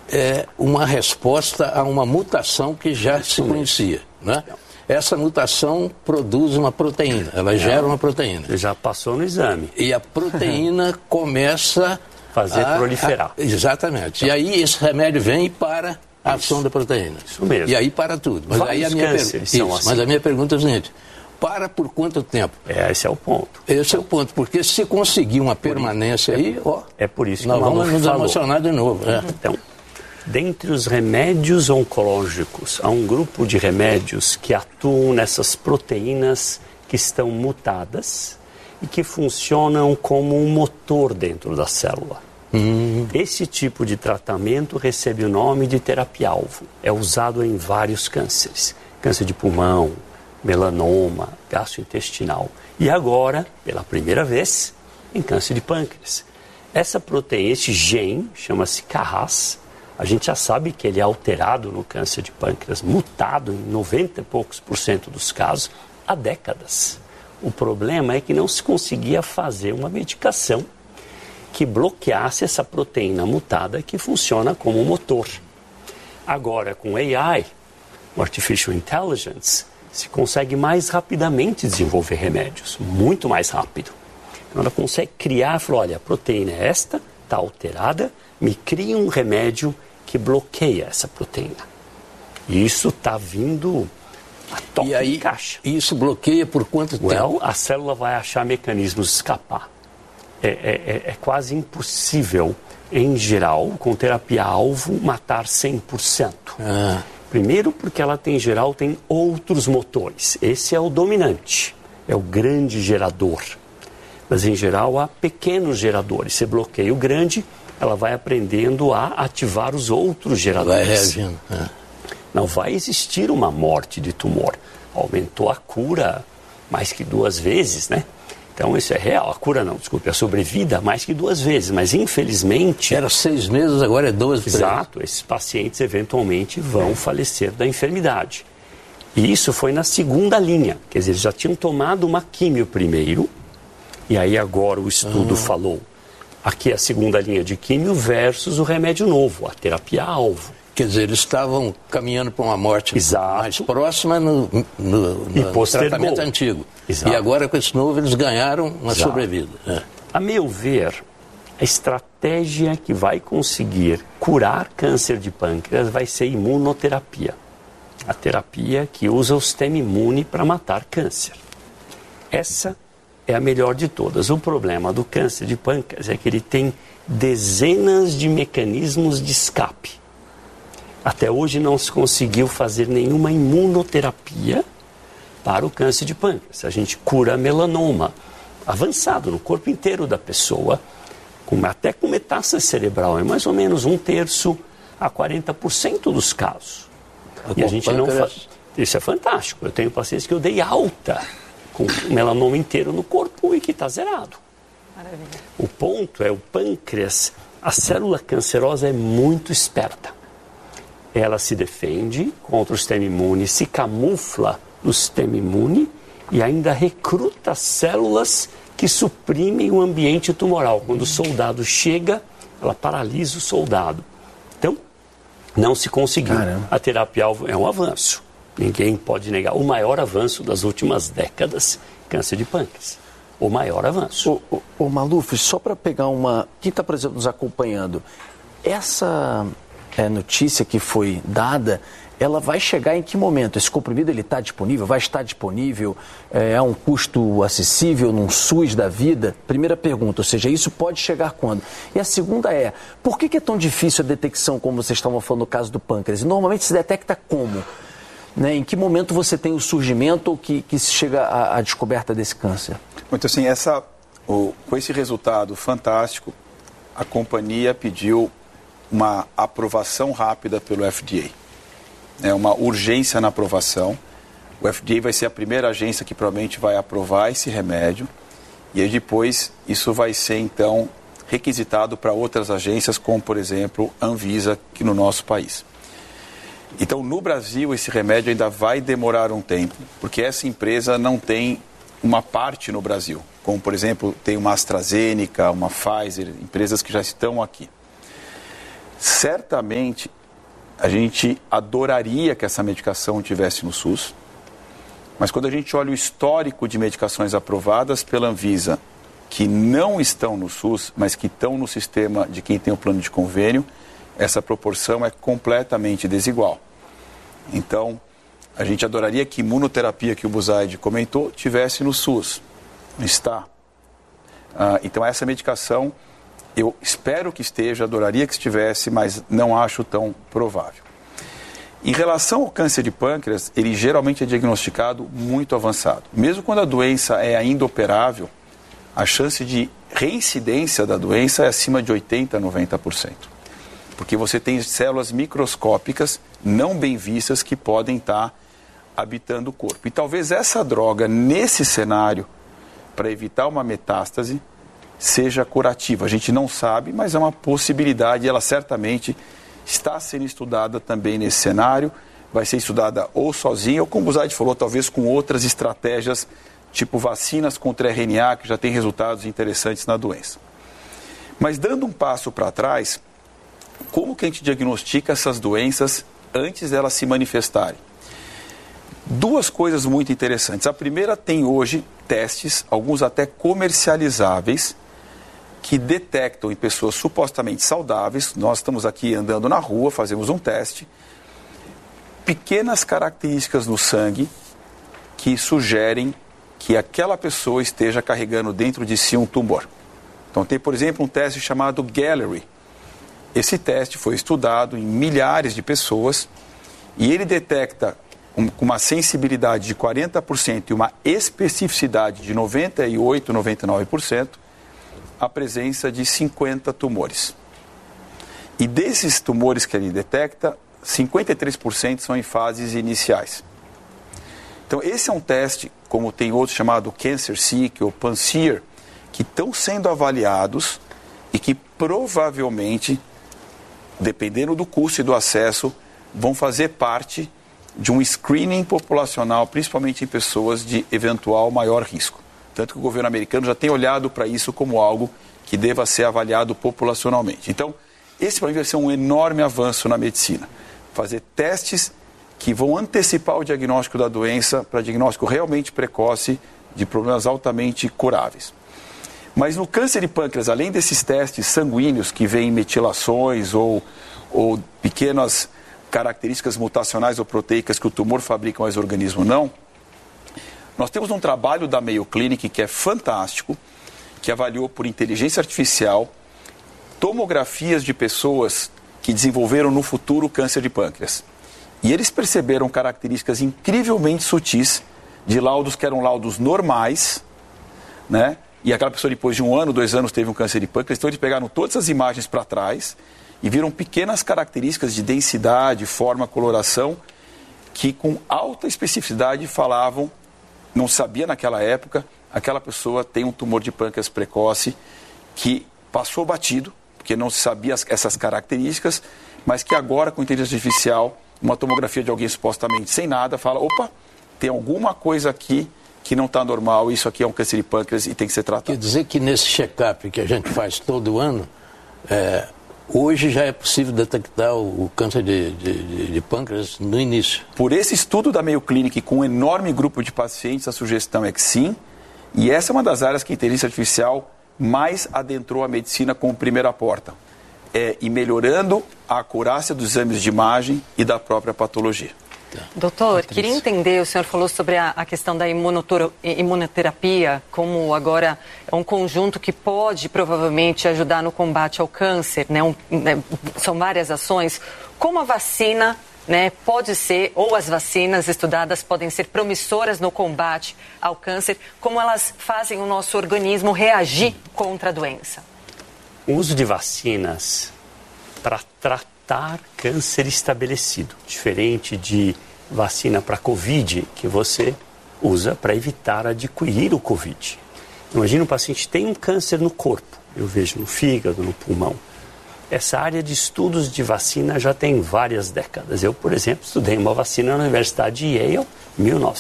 é uma resposta a uma mutação que já se conhecia, né? Essa mutação produz uma proteína, ela gera uma proteína. Já passou no exame. E a proteína começa fazer proliferar. Exatamente. E aí esse remédio vem e para a ação da proteína. Isso mesmo. E aí para tudo. Mas aí a minha pergunta é o seguinte: para por quanto tempo? Esse é o ponto. Esse é o ponto, porque se conseguir uma permanência aí, é por isso que nós vamos nos emocionar de novo. Então, dentre os remédios oncológicos, há um grupo de remédios que atuam nessas proteínas que estão mutadas e que funcionam como um motor dentro da célula. Esse tipo de tratamento recebe o nome de terapia-alvo. É usado em vários cânceres. Câncer de pulmão, melanoma, gastrointestinal. E agora, pela primeira vez, em câncer de pâncreas. Essa proteína, esse gene, chama-se Carras. A gente já sabe que ele é alterado no câncer de pâncreas, mutado em 90 e poucos % dos casos, há décadas. O problema é que não se conseguia fazer uma medicação que bloqueasse essa proteína mutada que funciona como motor. Agora, com AI, o Artificial Intelligence, se consegue mais rapidamente desenvolver remédios, muito mais rápido. Então ela consegue criar, falar, olha, a proteína é esta, está alterada, me cria um remédio que bloqueia essa proteína. E isso está vindo a toque de caixa. E isso bloqueia por quanto tempo? A célula vai achar mecanismos de escapar. É quase impossível, em geral, com terapia-alvo, matar 100%. Primeiro porque ela tem, em geral, tem outros motores. Esse é o dominante, é o grande gerador. Mas, em geral, há pequenos geradores. Você bloqueia o grande, ela vai aprendendo a ativar os outros geradores. Vai reagindo. Não vai existir uma morte de tumor. Aumentou a cura mais que 2 vezes, né? Então, isso é real. A cura não, desculpe, a sobrevida mais que 2 vezes. Mas, infelizmente... Era 6 meses, agora é 12. Exato. Esses pacientes, eventualmente, vão falecer da enfermidade. E isso foi na segunda linha. Quer dizer, eles já tinham tomado uma químio primeiro. E aí, agora, o estudo falou. Aqui é a segunda linha de químio versus o remédio novo, a terapia-alvo. Quer dizer, eles estavam caminhando para uma morte mais próxima no tratamento antigo. Exato. E agora, com esse novo, eles ganharam uma sobrevida. A meu ver, a estratégia que vai conseguir curar câncer de pâncreas vai ser imunoterapia. A terapia que usa o sistema imune para matar câncer. Essa é a melhor de todas. O problema do câncer de pâncreas é que ele tem dezenas de mecanismos de escape. Até hoje não se conseguiu fazer nenhuma imunoterapia para o câncer de pâncreas. A gente cura melanoma avançado no corpo inteiro da pessoa, até com metástase cerebral, é mais ou menos 1/3 a 40% dos casos. E a gente não faz. Isso é fantástico. Eu tenho pacientes que eu dei alta com melanoma inteiro no corpo e que está zerado. Maravilha. O ponto é o pâncreas, a célula cancerosa é muito esperta. Ela se defende contra o sistema imune, se camufla no sistema imune e ainda recruta células que suprimem o ambiente tumoral. Quando o soldado chega, ela paralisa o soldado. Então, não se conseguiu. Caramba. A terapia-alvo é um avanço. Ninguém pode negar. O maior avanço das últimas décadas, câncer de pâncreas. O maior avanço. O Maluf, só para pegar uma... Quem está, por exemplo, nos acompanhando, essa notícia que foi dada, ela vai chegar em que momento? Esse comprimido ele está disponível? Vai estar disponível? É um custo acessível num SUS da vida? Primeira pergunta, ou seja, isso pode chegar quando? E a segunda é, por que é tão difícil a detecção, como vocês estavam falando no caso do pâncreas? Normalmente se detecta como? Né? Em que momento você tem o surgimento ou que se chega à descoberta desse câncer? Muito assim, com esse resultado fantástico, a companhia pediu uma aprovação rápida pelo FDA. É uma urgência na aprovação. O FDA vai ser a primeira agência que provavelmente vai aprovar esse remédio. E aí depois isso vai ser, então, requisitado para outras agências, como, por exemplo, a Anvisa, aqui no nosso país. Então, no Brasil, esse remédio ainda vai demorar um tempo, porque essa empresa não tem uma parte no Brasil. Como, por exemplo, tem uma AstraZeneca, uma Pfizer, empresas que já estão aqui. Certamente, a gente adoraria que essa medicação estivesse no SUS, mas quando a gente olha o histórico de medicações aprovadas pela Anvisa, que não estão no SUS, mas que estão no sistema de quem tem o plano de convênio, essa proporção é completamente desigual. Então, a gente adoraria que imunoterapia, que o Buzaide comentou, tivesse no SUS. Não está. Então, essa medicação, eu espero que esteja, adoraria que estivesse, mas não acho tão provável. Em relação ao câncer de pâncreas, ele geralmente é diagnosticado muito avançado. Mesmo quando a doença é ainda operável, a chance de reincidência da doença é acima de 80% a 90%. Porque você tem células microscópicas não bem vistas que podem estar habitando o corpo. E talvez essa droga, nesse cenário, para evitar uma metástase, seja curativa. A gente não sabe, mas é uma possibilidade e ela certamente está sendo estudada também nesse cenário. Vai ser estudada ou sozinha, ou como o Buzaide falou, talvez com outras estratégias, tipo vacinas contra RNA, que já tem resultados interessantes na doença. Mas dando um passo para trás, como que a gente diagnostica essas doenças antes delas se manifestarem? Duas coisas muito interessantes. A primeira, tem hoje testes, alguns até comercializáveis, que detectam em pessoas supostamente saudáveis, nós estamos aqui andando na rua, fazemos um teste, pequenas características no sangue que sugerem que aquela pessoa esteja carregando dentro de si um tumor. Então tem, por exemplo, um teste chamado Gallery. Esse teste foi estudado em milhares de pessoas e ele detecta com uma sensibilidade de 40% e uma especificidade de 98%, 99%, a presença de 50 tumores. E desses tumores que ele detecta, 53% são em fases iniciais. Então esse é um teste, como tem outro chamado Cancer-Seek ou PanSEER, que estão sendo avaliados e que provavelmente, dependendo do custo e do acesso, vão fazer parte de um screening populacional, principalmente em pessoas de eventual maior risco. Tanto que o governo americano já tem olhado para isso como algo que deva ser avaliado populacionalmente. Então, esse para mim vai ser um enorme avanço na medicina. Fazer testes que vão antecipar o diagnóstico da doença para diagnóstico realmente precoce de problemas altamente curáveis. Mas no câncer de pâncreas, além desses testes sanguíneos que veem metilações ou pequenas características mutacionais ou proteicas que o tumor fabrica, mas o organismo não, nós temos um trabalho da Mayo Clinic que é fantástico, que avaliou por inteligência artificial tomografias de pessoas que desenvolveram no futuro câncer de pâncreas. E eles perceberam características incrivelmente sutis de laudos que eram laudos normais, né? E aquela pessoa depois de 1 ano, 2 anos teve um câncer de pâncreas. Então eles pegaram todas as imagens para trás e viram pequenas características de densidade, forma, coloração, que com alta especificidade falavam, não sabia naquela época, aquela pessoa tem um tumor de pâncreas precoce que passou batido, porque não se sabia essas características, mas que agora com inteligência artificial, uma tomografia de alguém supostamente sem nada, fala, opa, tem alguma coisa aqui que não está normal, isso aqui é um câncer de pâncreas e tem que ser tratado. Quer dizer que nesse check-up que a gente faz todo ano, hoje já é possível detectar o câncer de pâncreas no início. Por esse estudo da Mayo Clinic com um enorme grupo de pacientes, a sugestão é que sim. E essa é uma das áreas que a inteligência artificial mais adentrou a medicina como primeira porta. E melhorando a acurácia dos exames de imagem e da própria patologia. Doutor, queria entender, o senhor falou sobre a questão da imunoterapia, como agora é um conjunto que pode provavelmente ajudar no combate ao câncer, né? São várias ações. Como a vacina, né, pode ser, ou as vacinas estudadas podem ser promissoras no combate ao câncer, como elas fazem o nosso organismo reagir contra a doença? O uso de vacinas para tratar câncer estabelecido, diferente de vacina para Covid, que você usa para evitar adquirir o Covid. Imagina um paciente que tem um câncer no corpo, eu vejo no fígado, no pulmão. Essa área de estudos de vacina já tem várias décadas. Eu, por exemplo, estudei uma vacina na Universidade de Yale, em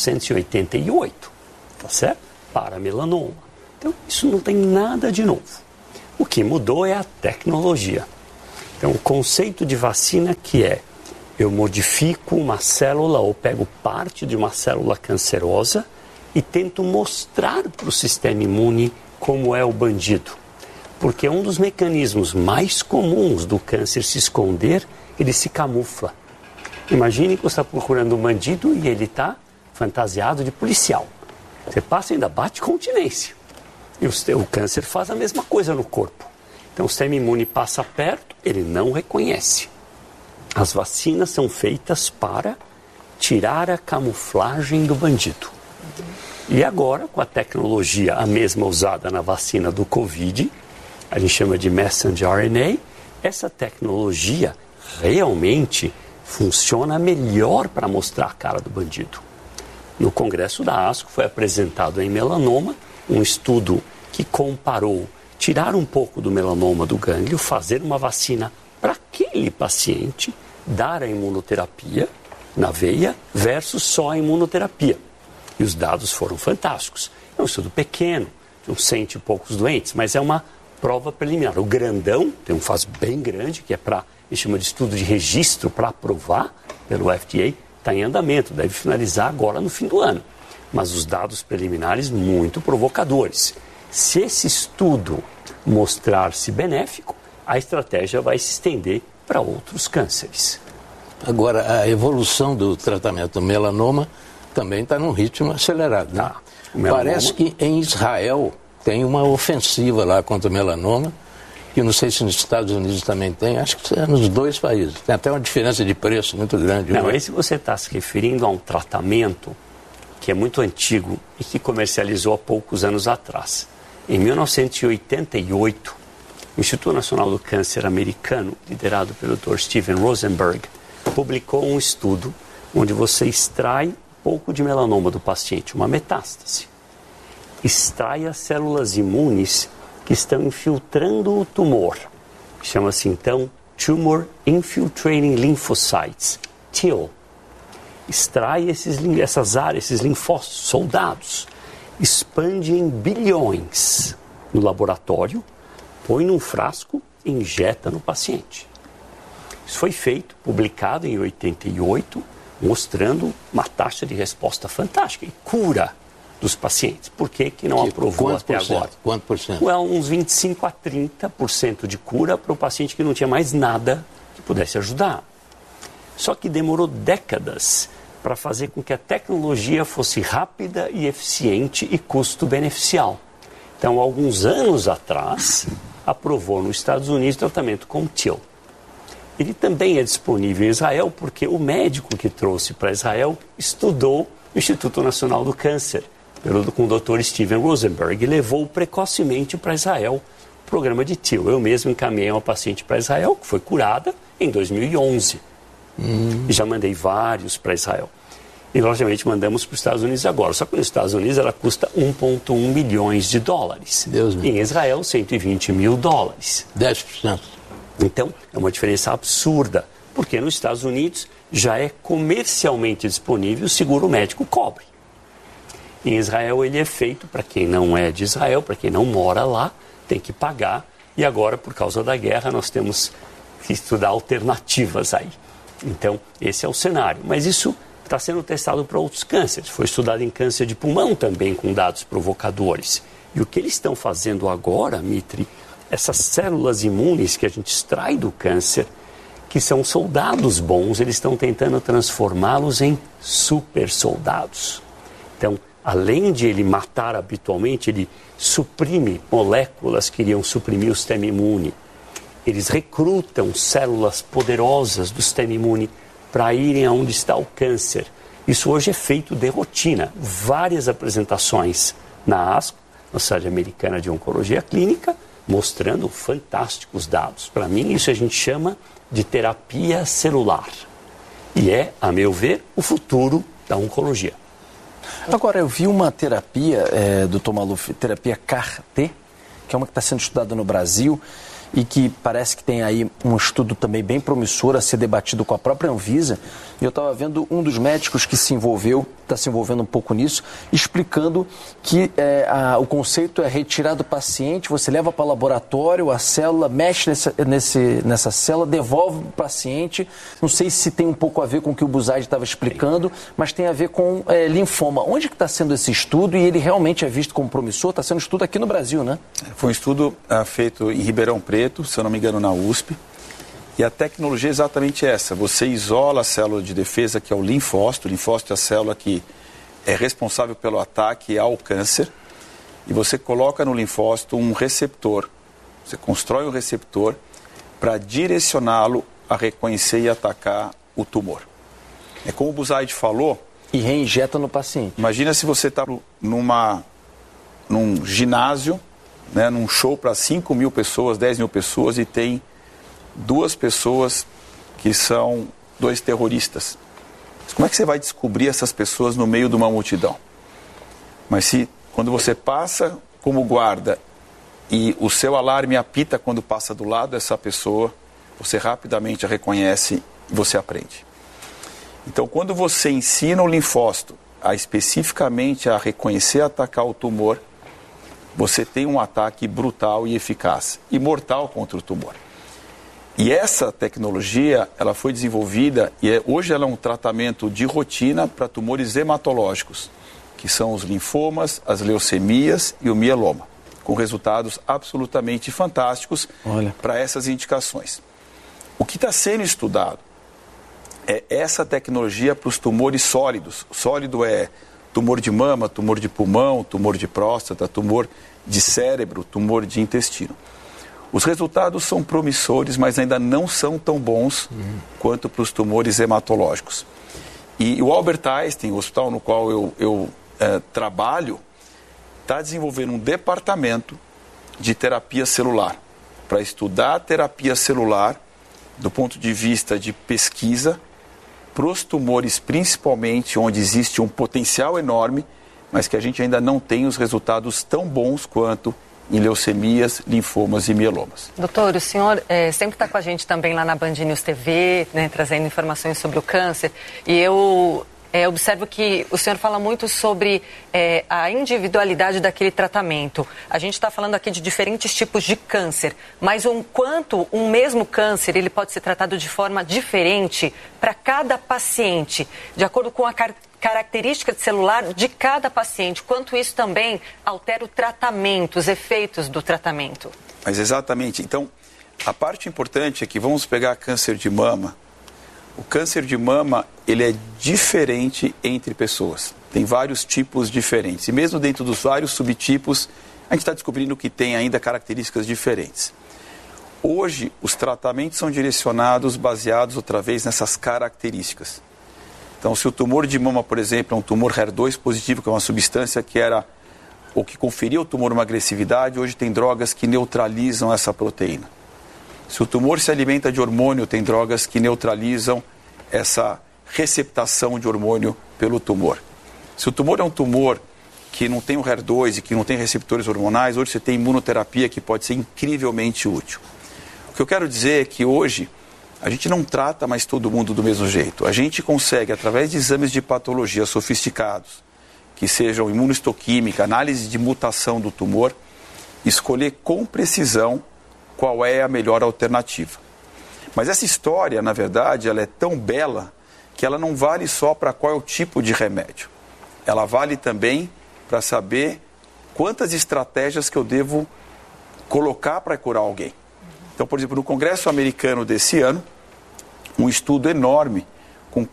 1988, tá certo? Para melanoma. Então, isso não tem nada de novo. O que mudou é a tecnologia. Então, o conceito de vacina que é, eu modifico uma célula ou pego parte de uma célula cancerosa e tento mostrar para o sistema imune como é o bandido. Porque um dos mecanismos mais comuns do câncer se esconder, ele se camufla. Imagine que você está procurando um bandido e ele está fantasiado de policial. Você passa e ainda bate continência. E o câncer faz a mesma coisa no corpo. Então o sistema imune passa perto, ele não reconhece. As vacinas são feitas para tirar a camuflagem do bandido. E agora, com a tecnologia a mesma usada na vacina do Covid, a gente chama de messenger RNA, essa tecnologia realmente funciona melhor para mostrar a cara do bandido. No congresso da ASCO foi apresentado em melanoma um estudo que comparou tirar um pouco do melanoma do gânglio, fazer uma vacina para aquele paciente, dar a imunoterapia na veia versus só a imunoterapia. E os dados foram fantásticos. É um estudo pequeno, de uns 100 e poucos doentes, mas é uma prova preliminar. O grandão, tem um fase bem grande, que é para, ele chama de estudo de registro para aprovar pelo FDA, está em andamento, deve finalizar agora no fim do ano. Mas os dados preliminares muito provocadores. Se esse estudo mostrar-se benéfico, a estratégia vai se estender para outros cânceres. Agora, a evolução do tratamento do melanoma também está num ritmo acelerado. Né? Parece que em Israel tem uma ofensiva lá contra o melanoma, que não sei se nos Estados Unidos também tem, acho que é nos dois países. Tem até uma diferença de preço muito grande. Não, esse você está se referindo a um tratamento que é muito antigo e que comercializou há poucos anos atrás. Em 1988, o Instituto Nacional do Câncer americano, liderado pelo Dr. Steven Rosenberg, publicou um estudo onde você extrai pouco de melanoma do paciente, uma metástase. Extrai as células imunes que estão infiltrando o tumor. Chama-se então Tumor Infiltrating Lymphocytes, TIL. Extrai essas áreas, esses linfócitos, soldados, expande em bilhões no laboratório, põe num frasco e injeta no paciente. Isso foi feito, publicado em 88, mostrando uma taxa de resposta fantástica e cura dos pacientes. Por que não aprovou até agora? Quanto por cento? Uns 25% a 30% de cura para o paciente que não tinha mais nada que pudesse ajudar. Só que demorou décadas para fazer com que a tecnologia fosse rápida e eficiente e custo-beneficial. Então, alguns anos atrás, aprovou nos Estados Unidos o tratamento com TIL. Ele também é disponível em Israel porque o médico que trouxe para Israel estudou no Instituto Nacional do Câncer, com o Dr. Steven Rosenberg, e levou precocemente para Israel o programa de TIL. Eu mesmo encaminhei uma paciente para Israel, que foi curada em 2011. E já mandei vários para Israel. E, logicamente, mandamos para os Estados Unidos agora. Só que nos Estados Unidos ela custa 1,1 milhões de dólares. Deus e em Israel, 120 mil dólares. 10%. Então, é uma diferença absurda, porque nos Estados Unidos já é comercialmente disponível, o seguro médico cobre. Em Israel, ele é feito para quem não é de Israel, para quem não mora lá, tem que pagar. E agora, por causa da guerra, nós temos que estudar alternativas aí. Então, esse é o cenário. Mas isso está sendo testado para outros cânceres. Foi estudado em câncer de pulmão também, com dados provocadores. E o que eles estão fazendo agora, Mitri, essas células imunes que a gente extrai do câncer, que são soldados bons, eles estão tentando transformá-los em super soldados. Então, além de ele matar habitualmente, ele suprime moléculas que iriam suprimir o sistema imune. Eles recrutam células poderosas do sistema imune para irem aonde está o câncer. Isso hoje é feito de rotina. Várias apresentações na ASCO, na Sociedade Americana de Oncologia Clínica, mostrando fantásticos dados. Para mim, isso a gente chama de terapia celular. E é, a meu ver, o futuro da oncologia. Agora, eu vi uma terapia, Dr. Maluf, terapia CAR-T, que é uma que está sendo estudada no Brasil, e que parece que tem aí um estudo também bem promissor a ser debatido com a própria Anvisa. Eu estava vendo um dos médicos que está se envolvendo um pouco nisso, explicando que o conceito é retirar do paciente, você leva para o laboratório, a célula mexe nessa célula, devolve para o paciente. Não sei se tem um pouco a ver com o que o Buzaid estava explicando, mas tem a ver com linfoma. Onde que está sendo esse estudo e ele realmente é visto como promissor? Está sendo um estudo aqui no Brasil, né? Foi um estudo feito em Ribeirão Preto, se eu não me engano, na USP. E a tecnologia é exatamente essa. Você isola a célula de defesa, que é o linfócito. O linfócito é a célula que é responsável pelo ataque ao câncer. E você coloca no linfócito um receptor. Você constrói um receptor para direcioná-lo a reconhecer e atacar o tumor. É como o Buzaid falou... E reinjeta no paciente. Imagina se você está num ginásio, né, num show para 5 mil pessoas, 10 mil pessoas, e tem 2 pessoas que são 2 terroristas. Mas como é que você vai descobrir essas pessoas no meio de uma multidão? Mas quando você passa como guarda e o seu alarme apita quando passa do lado dessa pessoa, você rapidamente a reconhece e você aprende. Então, quando você ensina o linfócito especificamente a reconhecer e atacar o tumor, você tem um ataque brutal e eficaz e mortal contra o tumor. E essa tecnologia, ela foi desenvolvida e hoje ela é um tratamento de rotina para tumores hematológicos, que são os linfomas, as leucemias e o mieloma, com resultados absolutamente fantásticos para essas indicações. O que está sendo estudado é essa tecnologia para os tumores sólidos. Sólido é tumor de mama, tumor de pulmão, tumor de próstata, tumor de cérebro, tumor de intestino. Os resultados são promissores, mas ainda não são tão bons quanto para os tumores hematológicos. E o Albert Einstein, o hospital no qual eu trabalho, está desenvolvendo um departamento de terapia celular, para estudar a terapia celular do ponto de vista de pesquisa para os tumores, principalmente onde existe um potencial enorme, mas que a gente ainda não tem os resultados tão bons quanto em leucemias, linfomas e mielomas. Doutor, o senhor sempre está com a gente também lá na Band News TV, né, trazendo informações sobre o câncer, e eu observo que o senhor fala muito sobre a individualidade daquele tratamento. A gente está falando aqui de diferentes tipos de câncer, mas quanto um mesmo câncer ele pode ser tratado de forma diferente para cada paciente, de acordo com a característica celular de cada paciente, quanto isso também altera o tratamento, os efeitos do tratamento. Mas exatamente. Então, a parte importante é que vamos pegar câncer de mama. O câncer de mama, ele é diferente entre pessoas. Tem vários tipos diferentes. E mesmo dentro dos vários subtipos, a gente está descobrindo que tem ainda características diferentes. Hoje, os tratamentos são direcionados, baseados outra vez nessas características. Então, se o tumor de mama, por exemplo, é um tumor HER2 positivo, que é uma substância que era ou que conferia ao tumor uma agressividade, hoje tem drogas que neutralizam essa proteína. Se o tumor se alimenta de hormônio, tem drogas que neutralizam essa receptação de hormônio pelo tumor. Se o tumor é um tumor que não tem o HER2 e que não tem receptores hormonais, hoje você tem imunoterapia que pode ser incrivelmente útil. O que eu quero dizer é que hoje a gente não trata mais todo mundo do mesmo jeito. A gente consegue, através de exames de patologia sofisticados, que sejam imunohistoquímica, análise de mutação do tumor, escolher com precisão qual é a melhor alternativa. Mas essa história, na verdade, ela é tão bela que ela não vale só para qual é o tipo de remédio. Ela vale também para saber quantas estratégias que eu devo colocar para curar alguém. Então, por exemplo, no Congresso americano desse ano, um estudo enorme com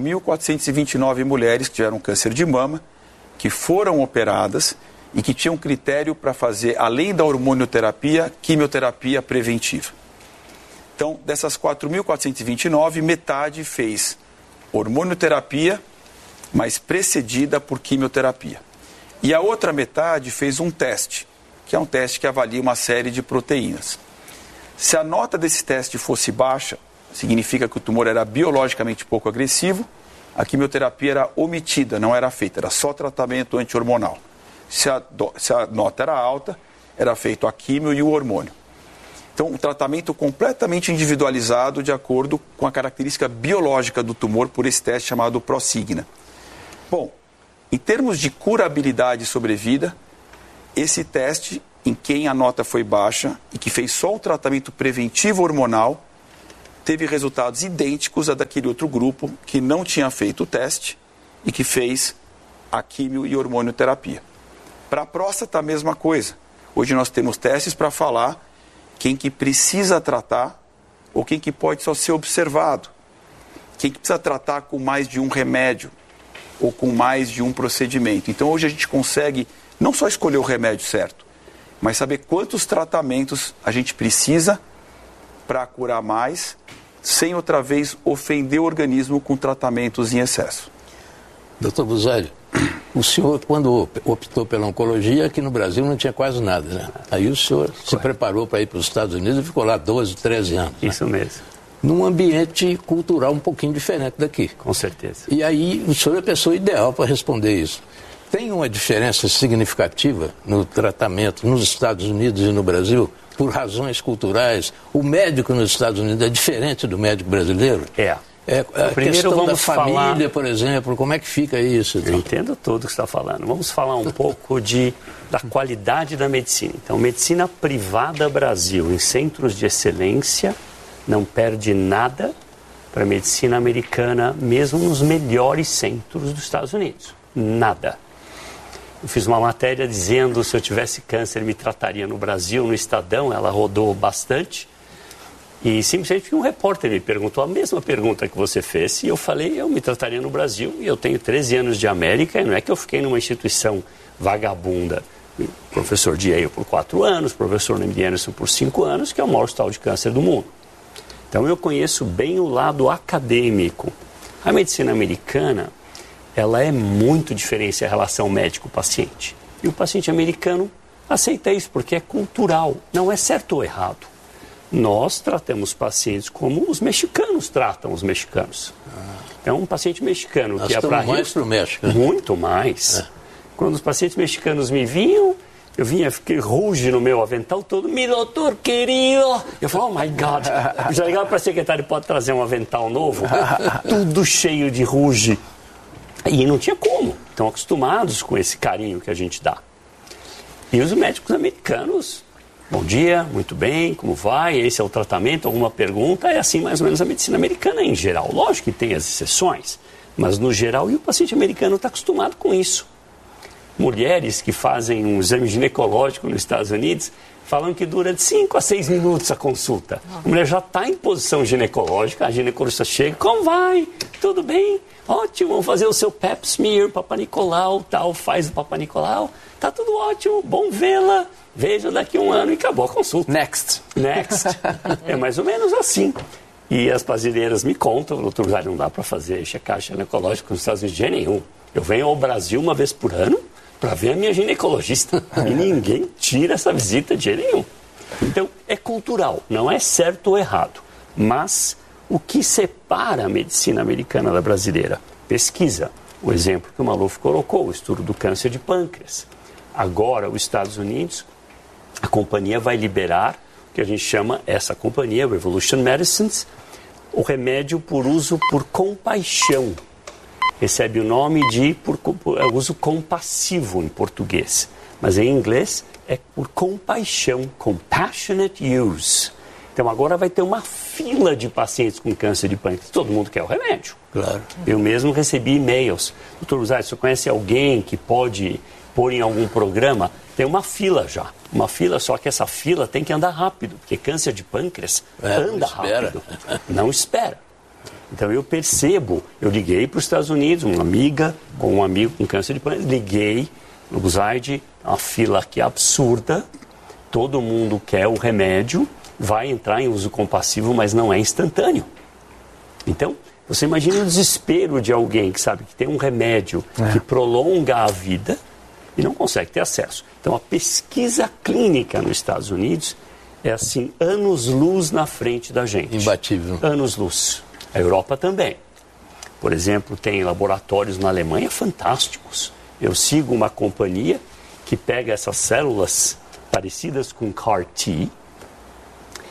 4.429 mulheres que tiveram câncer de mama, que foram operadas e que tinham critério para fazer, além da hormonioterapia, quimioterapia preventiva. Então, dessas 4.429, metade fez hormonioterapia, mas precedida por quimioterapia. E a outra metade fez um teste, que é um teste que avalia uma série de proteínas. Se a nota desse teste fosse baixa, significa que o tumor era biologicamente pouco agressivo, a quimioterapia era omitida, não era feita, era só tratamento anti-hormonal. Se a nota era alta, era feito a quimio e o hormônio. Então, um tratamento completamente individualizado de acordo com a característica biológica do tumor por esse teste chamado Prosigna. Bom, em termos de curabilidade e sobrevida, esse teste, em quem a nota foi baixa e que fez só o tratamento preventivo hormonal, teve resultados idênticos a daquele outro grupo que não tinha feito o teste e que fez a quimio e hormonioterapia. Para a próstata, a mesma coisa. Hoje nós temos testes para falar quem que precisa tratar ou quem que pode só ser observado. Quem que precisa tratar com mais de um remédio ou com mais de um procedimento. Então hoje a gente consegue não só escolher o remédio certo, mas saber quantos tratamentos a gente precisa para curar mais, sem outra vez ofender o organismo com tratamentos em excesso. Doutor Buzzari, o senhor, quando optou pela oncologia, aqui no Brasil não tinha quase nada, né? Aí o senhor se preparou para ir para os Estados Unidos e ficou lá 12, 13 anos. Isso mesmo. Num ambiente cultural um pouquinho diferente daqui. Com certeza. E aí o senhor é a pessoa ideal para responder isso. Tem uma diferença significativa no tratamento nos Estados Unidos e no Brasil, por razões culturais? O médico nos Estados Unidos é diferente do médico brasileiro? A Primeiro questão da vamos família, por exemplo, como é que fica isso? Eu entendo tudo que você está falando. Vamos falar um pouco da qualidade da medicina. Então, medicina privada Brasil, em centros de excelência, não perde nada para a medicina americana, mesmo nos melhores centros dos Estados Unidos. Nada. Eu fiz uma matéria dizendo se eu tivesse câncer me trataria no Brasil, no Estadão, ela rodou bastante. E simplesmente um repórter me perguntou a mesma pergunta que você fez e eu falei, eu me trataria no Brasil e eu tenho 13 anos de América e não é que eu fiquei numa instituição vagabunda. Professor de Yale por 4 anos, professor no MD Anderson por 5 anos, que é o maior hospital de câncer do mundo. Então eu conheço bem o lado acadêmico. A medicina americana, ela é muito diferente em relação médico-paciente. E o paciente americano aceita isso porque é cultural, não é certo ou errado. Nós tratamos pacientes como os mexicanos tratam os mexicanos. Então, um paciente mexicano que é para mais para o México. Muito mais. Quando os pacientes mexicanos me vinham, eu vinha, fiquei ruge no meu avental todo. Mi doutor querido! Eu falo, oh my God! Já ligava para a secretária, pode trazer um avental novo? Tudo cheio de ruge. E não tinha como. Estão acostumados com esse carinho que a gente dá. E os médicos americanos... Bom dia, muito bem, como vai? Esse é o tratamento? Alguma pergunta? É assim mais ou menos a medicina americana em geral. Lógico que tem as exceções, mas no geral, e o paciente americano está acostumado com isso. Mulheres que fazem um exame ginecológico nos Estados Unidos falam que dura de 5 a 6 minutos a consulta. A mulher já está em posição ginecológica, a ginecologista chega, como vai? Tudo bem? Ótimo, vamos fazer o seu pap smear, Papa Nicolau, tal, faz o Papa Nicolau. Tá tudo ótimo, bom vê-la. Veja daqui a 1 ano e acabou a consulta. Next. É mais ou menos assim. E as brasileiras me contam, doutor Buzzari, não dá para fazer checagem ginecológica nos Estados Unidos de jeito nenhum. Eu venho ao Brasil uma vez por ano para ver a minha ginecologista. E ninguém tira essa visita de jeito nenhum. Então, é cultural, não é certo ou errado. Mas o que separa a medicina americana da brasileira? Pesquisa. O exemplo que o Maluf colocou, o estudo do câncer de pâncreas. Agora, os Estados Unidos, a companhia vai liberar, o que a gente chama, essa companhia, Revolution Medicines, o remédio por uso por compaixão. Recebe o nome de uso compassivo em português, mas em inglês é por compaixão, compassionate use. Então agora vai ter uma fila de pacientes com câncer de pâncreas. Todo mundo quer o remédio. Claro. Eu mesmo recebi e-mails. Doutor Buzzari, você conhece alguém que pode pôr em algum programa? Tem uma fila já. Uma fila, só que essa fila tem que andar rápido, porque câncer de pâncreas anda rápido. Não espera. Então eu percebo, eu liguei para os Estados Unidos, uma amiga com um amigo com câncer de pâncreas, liguei no Buzzari, uma fila aqui absurda, todo mundo quer o remédio, vai entrar em uso compassivo, mas não é instantâneo. Então, você imagina o desespero de alguém que sabe que tem um remédio que prolonga a vida e não consegue ter acesso. Então, a pesquisa clínica nos Estados Unidos é assim, anos-luz na frente da gente. Imbatível. Anos-luz. A Europa também. Por exemplo, tem laboratórios na Alemanha fantásticos. Eu sigo uma companhia que pega essas células parecidas com CAR-T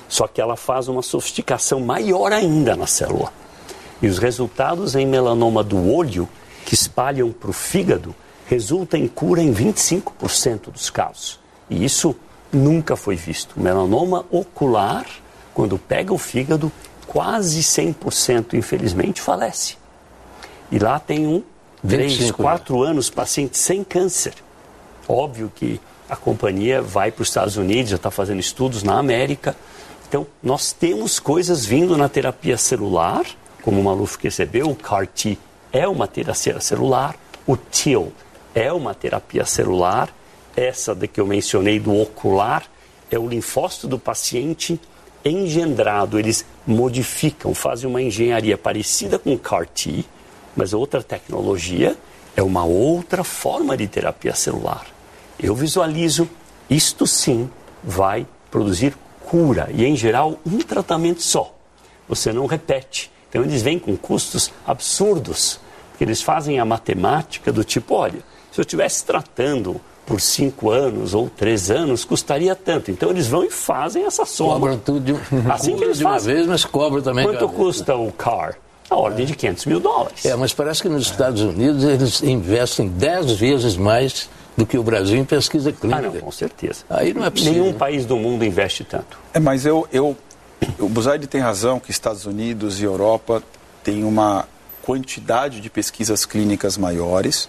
só que ela faz uma sofisticação maior ainda na célula. E os resultados em melanoma do olho, que espalham para o fígado, resultam em cura em 25% dos casos. E isso nunca foi visto. Melanoma ocular, quando pega o fígado, quase 100%, infelizmente, falece. E lá tem 3, 4 anos, paciente sem câncer. Óbvio que a companhia vai para os Estados Unidos, já está fazendo estudos na América. Então, nós temos coisas vindo na terapia celular, como o Maluf recebeu, o CAR-T é uma terapia celular, o TIL é uma terapia celular, essa que eu mencionei do ocular é o linfócito do paciente engendrado. Eles modificam, fazem uma engenharia parecida com o CAR-T, mas outra tecnologia, é uma outra forma de terapia celular. Eu visualizo, isto sim vai produzir cura, e em geral um tratamento só. Você não repete. Então eles vêm com custos absurdos, porque eles fazem a matemática do tipo, olha, se eu estivesse tratando por 5 anos ou 3 anos, custaria tanto. Então eles vão e fazem essa soma. Cobram tudo assim que eles de fazem. uma vez, mas cobram também. Quanto custa o CAR? A ordem de $500 mil. Mas parece que nos Estados Unidos eles investem 10 vezes mais do que o Brasil em pesquisa clínica. Ah, não, com certeza. Aí não é possível. Nenhum país do mundo investe tanto. Mas o Busaide tem razão que Estados Unidos e Europa têm uma quantidade de pesquisas clínicas maiores,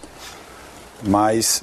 mas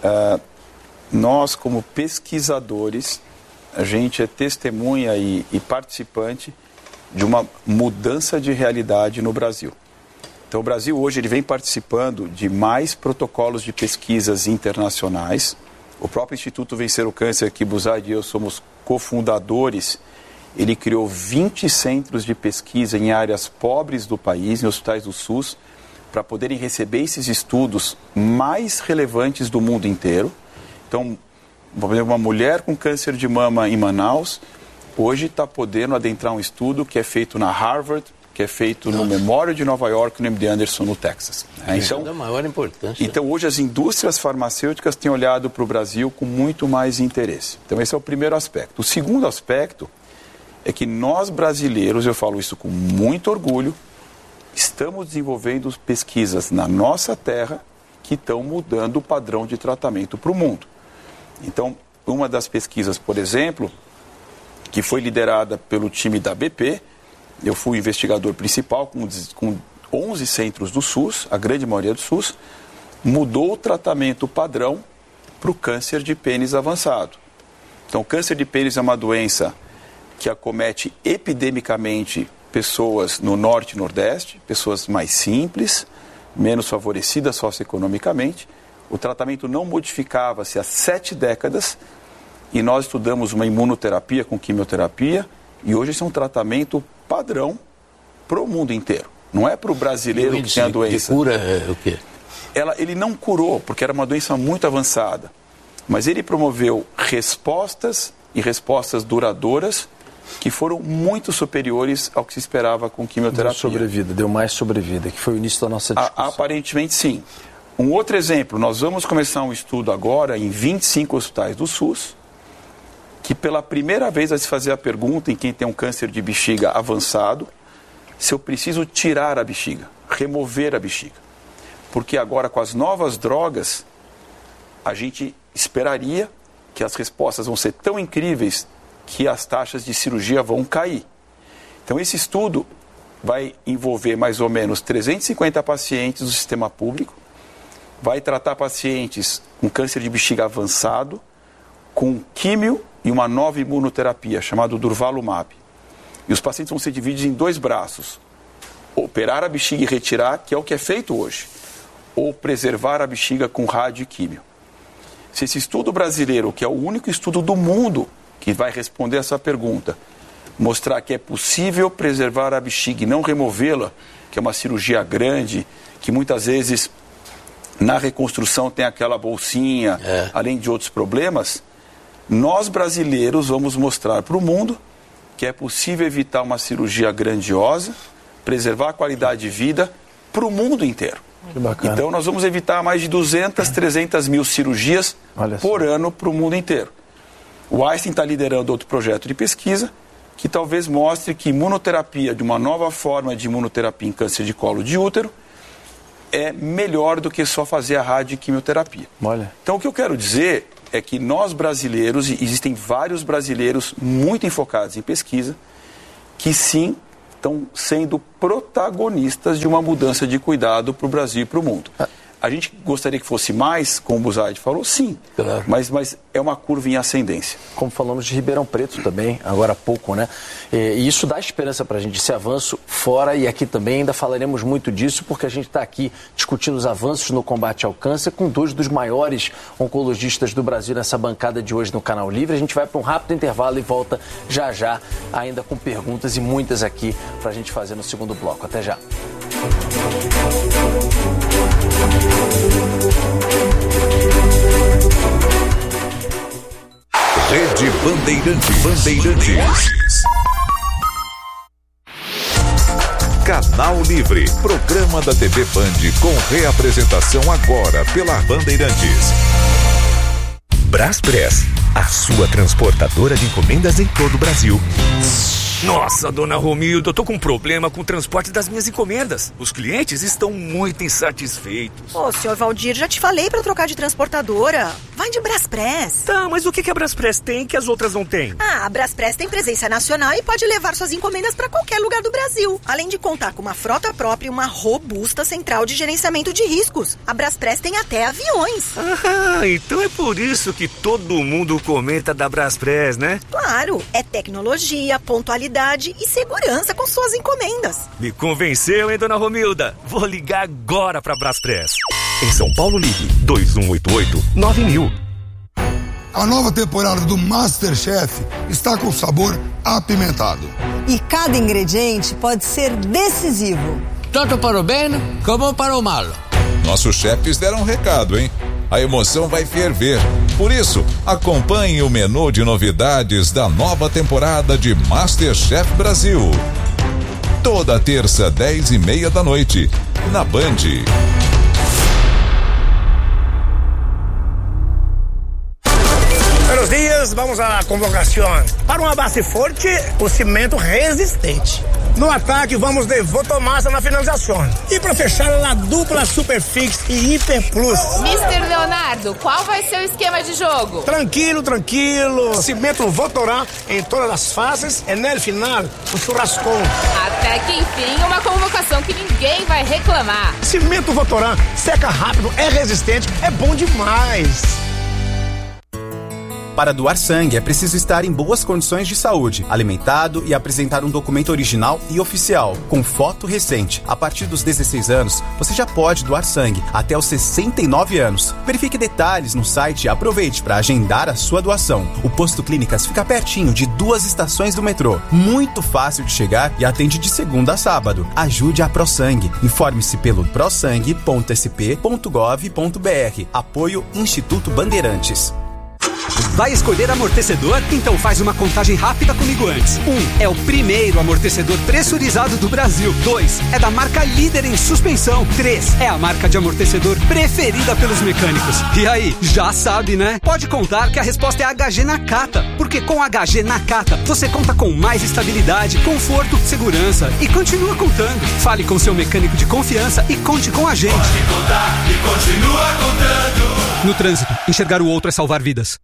nós, como pesquisadores, a gente é testemunha e participante de uma mudança de realidade no Brasil. Então, o Brasil hoje ele vem participando de mais protocolos de pesquisas internacionais. O próprio Instituto Vencer o Câncer, que Busaide e eu somos cofundadores, ele criou 20 centros de pesquisa em áreas pobres do país, em hospitais do SUS, para poderem receber esses estudos mais relevantes do mundo inteiro. Então, por exemplo, uma mulher com câncer de mama em Manaus, hoje está podendo adentrar um estudo que é feito na Harvard, que é feito no Memorial de Nova York, no MD Anderson, no Texas. Então, é da maior importância. Então, hoje as indústrias farmacêuticas têm olhado para o Brasil com muito mais interesse. Então, esse é o primeiro aspecto. O segundo aspecto é que nós brasileiros, eu falo isso com muito orgulho, estamos desenvolvendo pesquisas na nossa terra que estão mudando o padrão de tratamento para o mundo. Então, uma das pesquisas, por exemplo, que foi liderada pelo time da BP, eu fui o investigador principal com 11 centros do SUS, a grande maioria do SUS, mudou o tratamento padrão para o câncer de pênis avançado. Então, o câncer de pênis é uma doença que acomete epidemicamente pessoas no norte e nordeste, pessoas mais simples, menos favorecidas socioeconomicamente. O tratamento não modificava-se há 7 décadas e nós estudamos uma imunoterapia com quimioterapia e hoje esse é um tratamento padrão para o mundo inteiro. Não é para o brasileiro que tem a doença. Que cura é o quê? Ele não curou, porque era uma doença muito avançada, mas ele promoveu respostas e respostas duradouras que foram muito superiores ao que se esperava com quimioterapia. Deu mais sobrevida, que foi o início da nossa discussão. Aparentemente, sim. Um outro exemplo, nós vamos começar um estudo agora em 25 hospitais do SUS, que pela primeira vez vai se fazer a pergunta em quem tem um câncer de bexiga avançado, se eu preciso tirar a bexiga, remover a bexiga. Porque agora com as novas drogas, a gente esperaria que as respostas vão ser tão incríveis que as taxas de cirurgia vão cair. Então esse estudo vai envolver mais ou menos 350 pacientes do sistema público, vai tratar pacientes com câncer de bexiga avançado, com químio e uma nova imunoterapia, chamada Durvalumab. E os pacientes vão ser divididos em 2 braços. Operar a bexiga e retirar, que é o que é feito hoje, ou preservar a bexiga com rádio e químio. Se esse estudo brasileiro, que é o único estudo do mundo que vai responder essa pergunta, mostrar que é possível preservar a bexiga e não removê-la, que é uma cirurgia grande, que muitas vezes na reconstrução tem aquela bolsinha, além de outros problemas, nós brasileiros vamos mostrar para o mundo que é possível evitar uma cirurgia grandiosa, preservar a qualidade de vida para o mundo inteiro. Que bacana. Então nós vamos evitar mais de 200, 300 mil cirurgias por ano para o mundo inteiro. O Einstein está liderando outro projeto de pesquisa que talvez mostre que imunoterapia, de uma nova forma de imunoterapia em câncer de colo de útero, é melhor do que só fazer a radioquimioterapia. Olha. Então, o que eu quero dizer é que nós brasileiros, e existem vários brasileiros muito enfocados em pesquisa, que sim, estão sendo protagonistas de uma mudança de cuidado para o Brasil e para o mundo. A gente gostaria que fosse mais, como o Buzaide falou, sim, claro. mas é uma curva em ascendência. Como falamos de Ribeirão Preto também, agora há pouco, né? E isso dá esperança para a gente, esse avanço fora e aqui também, ainda falaremos muito disso, porque a gente está aqui discutindo os avanços no combate ao câncer com dois dos maiores oncologistas do Brasil nessa bancada de hoje no Canal Livre. A gente vai para um rápido intervalo e volta já já, ainda com perguntas e muitas aqui para a gente fazer no segundo bloco. Até já. Rede Bandeirantes. Canal Livre, programa da TV Band com reapresentação agora pela Bandeirantes. Braspress, a sua transportadora de encomendas em todo o Brasil. Nossa, dona Romilda, eu tô com um problema com o transporte das minhas encomendas. Os clientes estão muito insatisfeitos. Ô, senhor Valdir, já te falei pra trocar de transportadora. Vai de Braspress. Tá, mas o que a Braspress tem que as outras não têm? A Braspress tem presença nacional e pode levar suas encomendas pra qualquer lugar do Brasil. Além de contar com uma frota própria e uma robusta central de gerenciamento de riscos. A Braspress tem até aviões. Ah, então é por isso que todo mundo comenta da Braspress, né? Claro, é tecnologia, pontualidade e segurança com suas encomendas. Me convenceu, hein, dona Romilda? Vou ligar agora pra Braspress. Em São Paulo, ligue 2188-9000. A nova temporada do MasterChef está com sabor apimentado. E cada ingrediente pode ser decisivo. Tanto para o bem como para o mal. Nossos chefes deram um recado, hein? A emoção vai ferver. Por isso, acompanhe o menu de novidades da nova temporada de MasterChef Brasil. Toda terça, 10:30 da noite, na Band. Buenos dias, vamos à convocação. Para uma base forte, o cimento resistente. No ataque, vamos de Votomassa na finalização. E para fechar, a dupla Superfix e Hiper Plus. Mr. Leonardo, qual vai ser o esquema de jogo? Tranquilo. Cimento Votorá em todas as fases e no final, o churrascão. Até que enfim, uma convocação que ninguém vai reclamar. Cimento Votorá, seca rápido, é resistente, é bom demais. Para doar sangue é preciso estar em boas condições de saúde, alimentado e apresentar um documento original e oficial, com foto recente. A partir dos 16 anos, você já pode doar sangue, até os 69 anos. Verifique detalhes no site e aproveite para agendar a sua doação. O Posto Clínicas fica pertinho de 2 estações do metrô. Muito fácil de chegar e atende de segunda a sábado. Ajude a ProSangue. Informe-se pelo prosangue.sp.gov.br. Apoio Instituto Bandeirantes. Vai escolher amortecedor? Então faz uma contagem rápida comigo antes. 1. É o primeiro amortecedor pressurizado do Brasil. 2. É da marca líder em suspensão. 3. É a marca de amortecedor preferida pelos mecânicos. E aí, já sabe, né? Pode contar que a resposta é HG Nakata. Porque com HG Nakata, você conta com mais estabilidade, conforto, segurança e continua contando. Fale com seu mecânico de confiança e conte com a gente. Pode contar e continua contando. No trânsito, enxergar o outro é salvar vidas.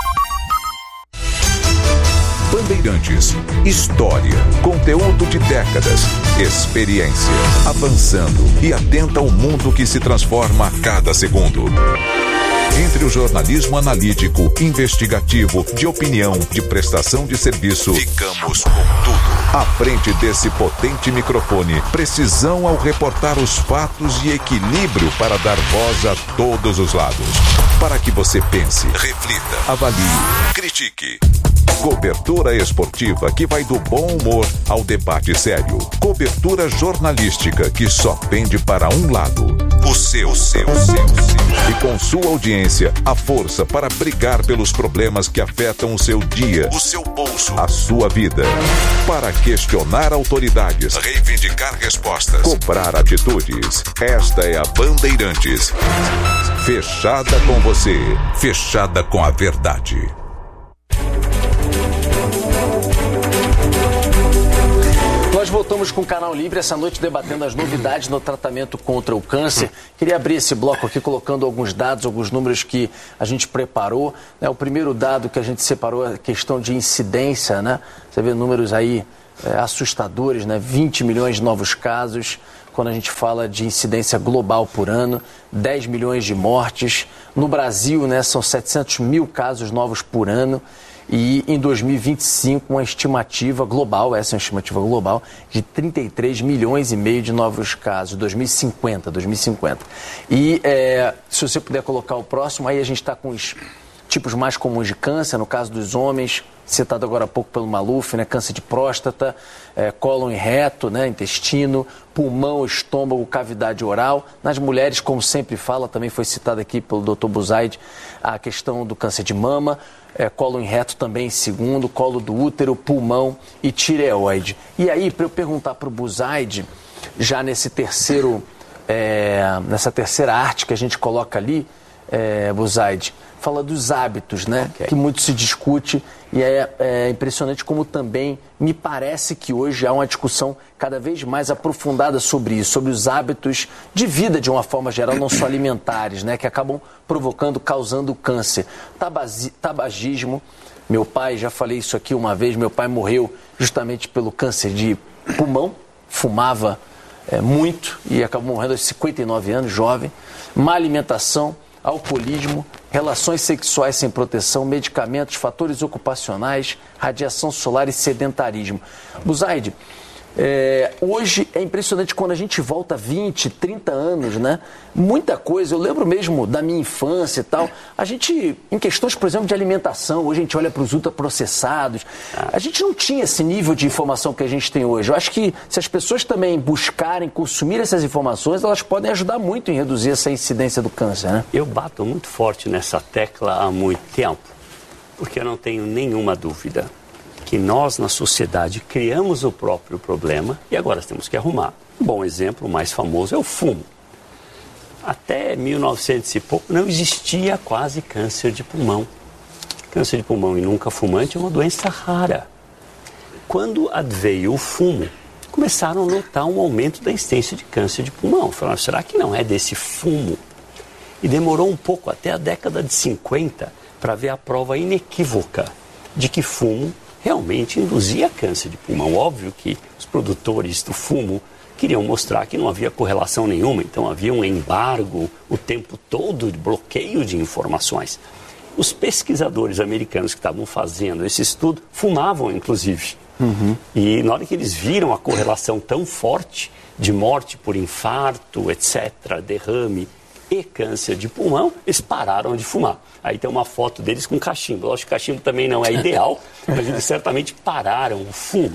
Bandeirantes, história, conteúdo de décadas, experiência, avançando e atenta ao mundo que se transforma a cada segundo. Entre o jornalismo analítico, investigativo, de opinião, de prestação de serviço, ficamos com tudo. À frente desse potente microfone, precisão ao reportar os fatos e equilíbrio para dar voz a todos os lados. Para que você pense, reflita, avalie, critique. Cobertura esportiva que vai do bom humor ao debate sério. Cobertura jornalística que só pende para um lado. O seu. E com sua audiência, a força para brigar pelos problemas que afetam o seu dia, o seu bolso, a sua vida. Para questionar autoridades, reivindicar respostas, cobrar atitudes. Esta é a Bandeirantes. Fechada com você, fechada com a verdade. Nós voltamos com o Canal Livre essa noite debatendo as novidades no tratamento contra o câncer. Queria abrir esse bloco aqui colocando alguns dados, alguns números que a gente preparou. O primeiro dado que a gente separou é a questão de incidência, né? Você vê números aí assustadores, né? 20 milhões de novos casos. Quando a gente fala de incidência global por ano, 10 milhões de mortes. No Brasil, né, são 700 mil casos novos por ano. E em 2025, uma estimativa global, essa é uma estimativa global, de 33 milhões e meio de novos casos, 2050. E se você puder colocar o próximo, aí a gente está com os tipos mais comuns de câncer, no caso dos homens, citado agora há pouco pelo Maluf, né, câncer de próstata, cólon e reto, né, intestino, pulmão, estômago, cavidade oral. Nas mulheres, como sempre fala, também foi citado aqui pelo Dr. Buzaide, a questão do câncer de mama, colo em reto também em segundo, colo do útero, pulmão e tireoide. E aí, para eu perguntar para o Buzaide, já nessa terceira arte que a gente coloca ali, Buzaide, fala dos hábitos, né? Okay. Que muito se discute e é impressionante como também me parece que hoje há uma discussão cada vez mais aprofundada sobre isso, sobre os hábitos de vida de uma forma geral, não só alimentares, né? Que acabam causando câncer. Tabagismo, meu pai, já falei isso aqui uma vez, meu pai morreu justamente pelo câncer de pulmão, fumava muito e acabou morrendo aos 59 anos, jovem. Má alimentação, alcoolismo, relações sexuais sem proteção, medicamentos, fatores ocupacionais, radiação solar e sedentarismo. Buzaide, hoje é impressionante quando a gente volta 20, 30 anos, né? Muita coisa, eu lembro mesmo da minha infância e tal, a gente, em questões, por exemplo, de alimentação, hoje a gente olha para os ultraprocessados, a gente não tinha esse nível de informação que a gente tem hoje. Eu acho que se as pessoas também buscarem consumir essas informações, elas podem ajudar muito em reduzir essa incidência do câncer, né? Eu bato muito forte nessa tecla há muito tempo, porque eu não tenho nenhuma dúvida que nós, na sociedade, criamos o próprio problema e agora temos que arrumar. Um bom exemplo, o mais famoso, é o fumo. Até 1900 e pouco não existia quase câncer de pulmão. Câncer de pulmão em nunca fumante é uma doença rara. Quando adveio o fumo, começaram a notar um aumento da incidência de câncer de pulmão. Falaram, será que não é desse fumo? E demorou um pouco, até a década de 50, para ver a prova inequívoca de que fumo realmente induzia câncer de pulmão. Óbvio que os produtores do fumo queriam mostrar que não havia correlação nenhuma, então havia um embargo o tempo todo de bloqueio de informações. Os pesquisadores americanos que estavam fazendo esse estudo fumavam, inclusive. E na hora que eles viram a correlação tão forte de morte por infarto, etc., derrame e câncer de pulmão, eles pararam de fumar. Aí tem uma foto deles com cachimbo. Lógico que cachimbo também não é ideal, mas eles certamente pararam o fumo.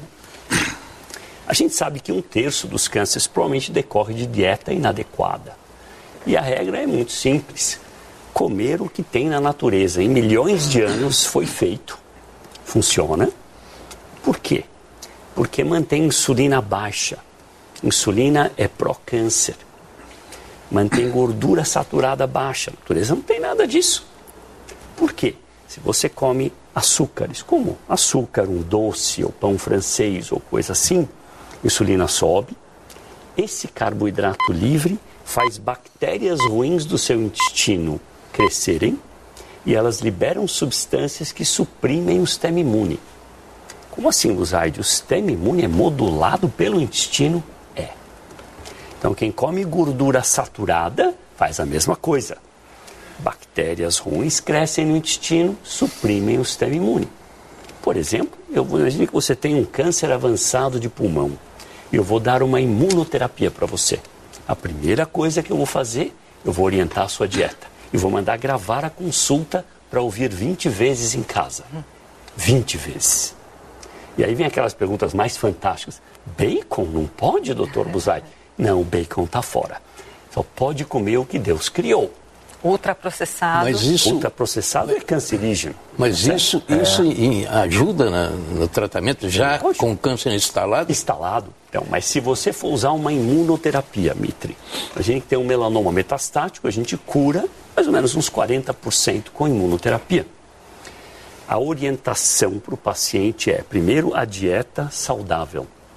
A gente sabe que 1/3 dos cânceres provavelmente decorre de dieta inadequada. E a regra é muito simples. Comer o que tem na natureza. Em milhões de anos foi feito. Funciona. Por quê? Porque mantém insulina baixa. Insulina é pró-câncer. Mantém gordura saturada baixa. A natureza não tem nada disso. Por quê? Se você come açúcares, como açúcar, um doce, ou pão francês, ou coisa assim, a insulina sobe. Esse carboidrato livre faz bactérias ruins do seu intestino crescerem e elas liberam substâncias que suprimem o sistema imune. Como assim, Buzaide? O sistema imune é modulado pelo intestino? É. Então, quem come gordura saturada faz a mesma coisa. Bactérias ruins crescem no intestino, suprimem o sistema imune. Por exemplo, eu vou imaginar que você tem um câncer avançado de pulmão. E eu vou dar uma imunoterapia para você. A primeira coisa que eu vou fazer, eu vou orientar a sua dieta. E vou mandar gravar a consulta para ouvir 20 vezes em casa. 20 vezes. E aí vem aquelas perguntas mais fantásticas. Bacon não pode, doutor Buzaide? Não, o bacon está fora. Só pode comer o que Deus criou. Ultraprocessado. Mas isso, ultraprocessado é cancerígeno. Mas isso ajuda no tratamento já com câncer instalado? Instalado. Então, mas se você for usar uma imunoterapia, Mitri, a gente tem um melanoma metastático, a gente cura mais ou menos uns 40% com imunoterapia. A orientação para o paciente é, primeiro, a dieta saudável,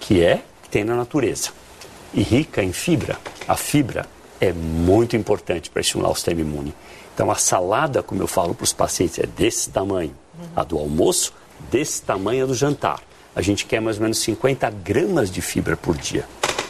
que tem na natureza e rica em fibra. A fibra é muito importante para estimular o sistema imune. Então, a salada, como eu falo para os pacientes, é desse tamanho. A do almoço, desse tamanho a do jantar. A gente quer mais ou menos 50 gramas de fibra por dia.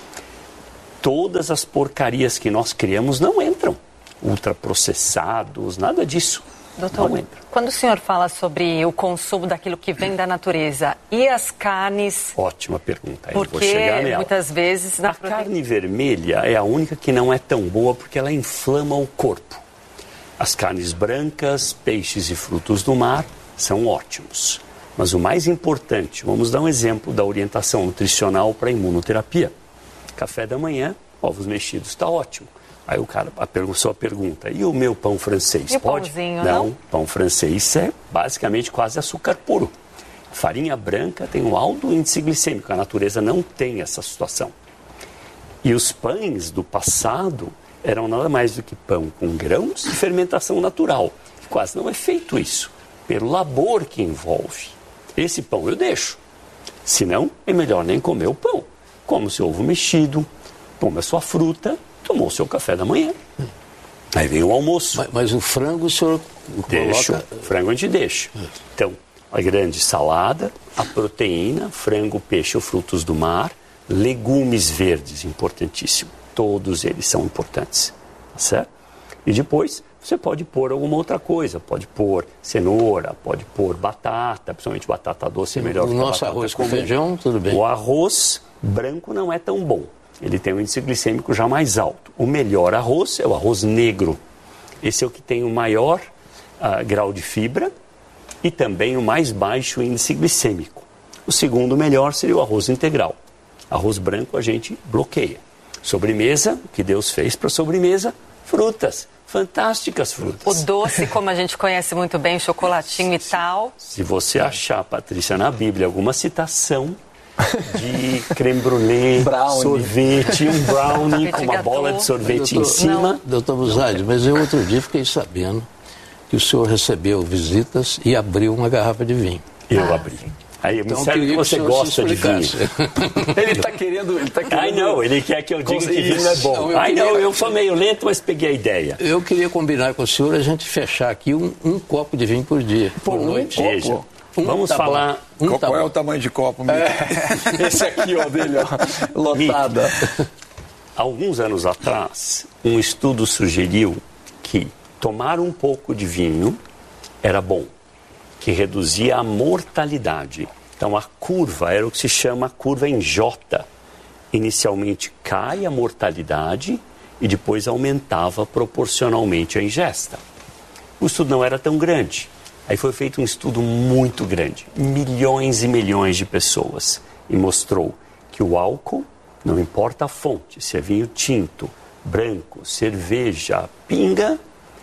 Todas as porcarias que nós criamos não entram. Ultraprocessados, nada disso. Doutor, não entra. Quando o senhor fala sobre o consumo daquilo que vem da natureza e as carnes... Ótima pergunta. Porque vou chegar nela. Muitas vezes... A carne vermelha é a única que não é tão boa porque ela inflama o corpo. As carnes brancas, peixes e frutos do mar são ótimos. Mas o mais importante, vamos dar um exemplo da orientação nutricional para a imunoterapia. Café da manhã, ovos mexidos, está ótimo. Aí a pessoa pergunta, e o meu pão francês? E pode? Pãozinho, não, pão francês é basicamente quase açúcar puro. Farinha branca tem um alto índice glicêmico, a natureza não tem essa situação. E os pães do passado eram nada mais do que pão com grãos e fermentação natural. Quase não é feito isso, pelo labor que envolve. Esse pão eu deixo, senão é melhor nem comer o pão. Come o seu ovo mexido, toma a sua fruta, tomou o seu café da manhã. Aí vem o almoço. Mas o frango o senhor coloca... O frango a gente deixa. Então, a grande salada, a proteína, frango, peixe ou frutos do mar, legumes verdes, importantíssimo. Todos eles são importantes, certo? E depois você pode pôr alguma outra coisa, pode pôr cenoura, pode pôr batata, principalmente batata doce é melhor que a batata comum. O nosso arroz com feijão, tudo bem. O arroz branco não é tão bom, ele tem um índice glicêmico já mais alto. O melhor arroz é o arroz negro, esse é o que tem o maior grau de fibra e também o mais baixo índice glicêmico. O segundo melhor seria o arroz integral. Arroz branco a gente bloqueia. Sobremesa, o que Deus fez para sobremesa? Frutas, fantásticas frutas. O doce, como a gente conhece muito bem, chocolatinho e tal. Se você achar, Patrícia, na Bíblia alguma citação de creme brulee, sorvete, um brownie com uma bola de sorvete em cima... Doutor Busaldi, mas eu outro dia fiquei sabendo que o senhor recebeu visitas e abriu uma garrafa de vinho. Eu abri. Aí, então, me serve que você gosta de vinho. Ele está querendo... Ai, não, ele quer que eu diga que vinho é bom. Ai, não, eu sou meio lento, mas peguei a ideia. Eu queria combinar com o senhor a gente fechar aqui um copo de vinho por dia, por noite. Veja, vamos falar... Qual é o tamanho de copo, Esse aqui, ó, dele, ó, lotada. Alguns anos atrás, um estudo sugeriu que tomar um pouco de vinho era bom, que reduzia a mortalidade. Então, a curva era o que se chama curva em J. Inicialmente cai a mortalidade e depois aumentava proporcionalmente a ingesta. O estudo não era tão grande. Aí foi feito um estudo muito grande, milhões e milhões de pessoas, e mostrou que o álcool, não importa a fonte, se é vinho tinto, branco, cerveja, pinga,